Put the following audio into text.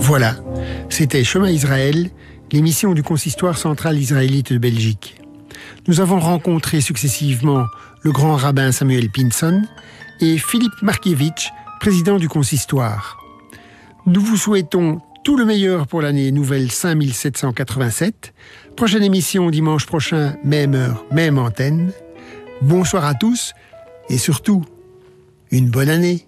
Voilà, c'était Chemin Israël, l'émission du consistoire central israélite de Belgique. Nous avons rencontré successivement le grand rabbin Samuel Pinson et Philippe Markievitch, président du consistoire. Nous vous souhaitons tout le meilleur pour l'année nouvelle 5787. Prochaine émission dimanche prochain, même heure, même antenne. Bonsoir à tous et surtout, une bonne année.